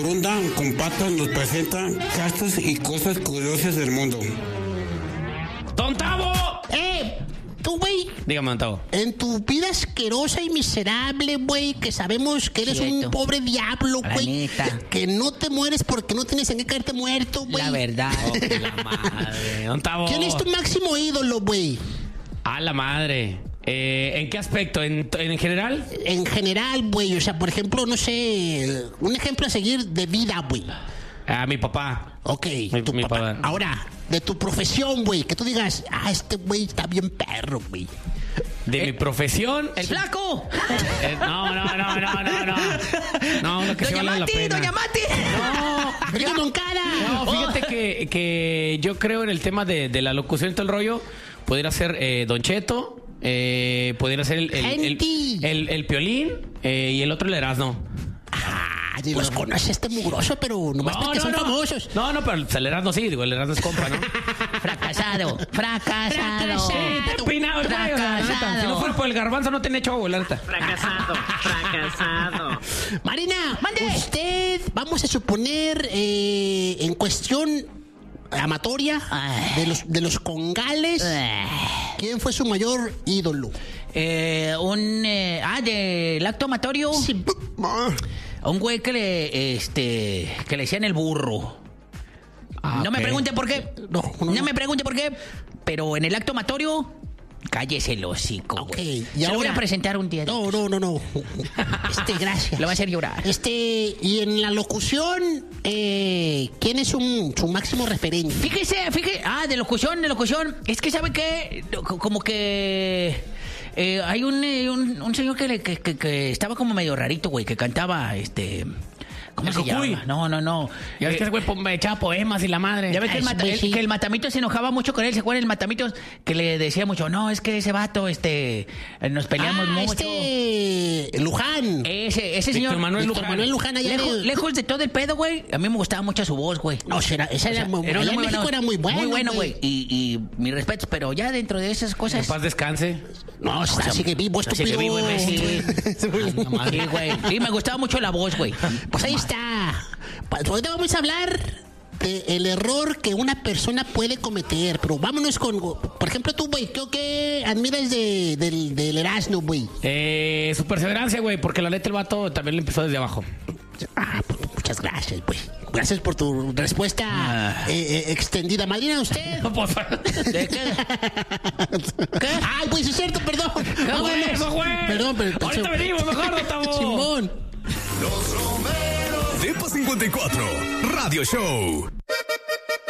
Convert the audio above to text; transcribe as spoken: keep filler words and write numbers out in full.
Corunda con patas nos presenta castas y cosas curiosas del mundo. ¡Don Tavo! ¡Eh! Tú, güey. Dígame, Don Tavo. En tu vida asquerosa y miserable, güey, que sabemos que eres Cierto. un pobre diablo, La güey. neta. Que no te mueres porque no tienes en qué caerte muerto, güey. La verdad. Oh, que la madre. Don Tavo. ¿Quién es tu máximo ídolo, güey? A la madre. Eh, ¿En qué aspecto? ¿En, en general? En general, güey. O sea, por ejemplo, no sé, un ejemplo a seguir de vida, güey. A mi papá. Ok, Mi- tu mi papá. papá. Ahora, de tu profesión, güey, que tú digas, ah, este güey está bien perro, güey. De mi profesión. ¡El flaco! Eh, no, no, no, no, no, no. No, uno que sí ¡Doña vale la Mati! pena. ¡Doña Mati! No, ¡Doña Moncada! no, fíjate que, que yo creo en el tema de, de la locución y todo el rollo. Pudiera ser eh, Don Cheto, eh, pudiera ser el, el, el, Genti. el, el Piolín eh, y el otro el Erasmo. Ah, los conoce este mugroso, pero nomás No, porque no, son no. famosos. No, no, pero el Erasmo sí, digo, el Erasmo es compa, ¿no? Fracasado. Fracasado. Sí, está empinado el güey, o sea, la neta. Fracasado. Si no fuera por el garbanzo no tiene show, la neta. Fracasado, fracasado. Marina, Mande. usted, vamos a suponer, eh, en cuestión amatoria, Ay. de los, de los congales, ¿quién fue su mayor ídolo? Eh, un... eh, ah, del acto amatorio. Sí. Un güey que le... Este... Que le decían el burro. Ah, no me ok. pregunte por qué. No, No, no, no. me pregunte por qué. Pero en el acto amatorio... Cállese el hocico, Ok, güey. y Se lo voy ahora- a presentar un día. de No, estos. no, no, no. Este, gracias. Lo va a hacer llorar. Este, y en la locución, eh, ¿quién es un, su máximo referente? Fíjese, fíjese. Ah, de locución, de locución. Es que, ¿sabe qué? Como que... eh, hay un, eh, un, un señor que, le- que, que, que estaba como medio rarito, güey, que cantaba, este... ¿Cómo ¿El se Cucuy? llama? No, no, no. Ya ves que Eh, ese güey po- me echaba poemas y la madre. Ya ves que el, Ah, mata- sí, el- sí. que el Matamito se enojaba mucho con él. ¿Se acuerdan el Matamito? Que le decía mucho, no, es que ese vato, este... eh, Nos peleamos Ah, mucho. este, Luján. Ese, ese Víctor señor... Manuel Víctor Luján. Manuel Luján allá Lejos, de- lejos de todo el pedo, güey. A mí me gustaba mucho su voz, güey. No, será, esa O sea, era, muy, era allá una en muy México buena- era muy bueno. Muy bueno, güey. Y, y mis respetos, pero ya dentro de esas En cosas... paz descanse. No, o sea, sigue vivo, Sigue estúpido. vivo, imbécil. Ah, Sí, güey. Sí, me gustaba mucho la voz, güey. Pues ahí está. Pa- Ahorita vamos a hablar del error que una persona puede cometer. Pero vámonos con... Por ejemplo, tú, güey, ¿qué, qué admiras de, del, del Erasmo, güey? Eh, su perseverancia, güey, porque la neta el vato también le empezó desde abajo. Ah, pues, muchas gracias, güey. Gracias por tu respuesta Ah. eh, eh, extendida. Madrina, ¿usted? Pues, ¿De qué? ¿Qué? Ay, pues sí es cierto, perdón. ¿Qué Ah, fue bueno. eso, güey? Perdón, pero... Ahorita venimos, mejor, Don Tavo. Simón. Depa cincuenta y cuatro, Radio Show.